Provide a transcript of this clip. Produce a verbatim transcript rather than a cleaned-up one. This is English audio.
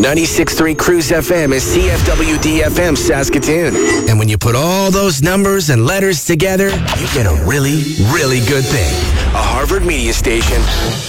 ninety-six point three Cruise F M is C F W D F M Saskatoon. And when you put all those numbers and letters together, you get a really, really good thing. A Harvard Media Station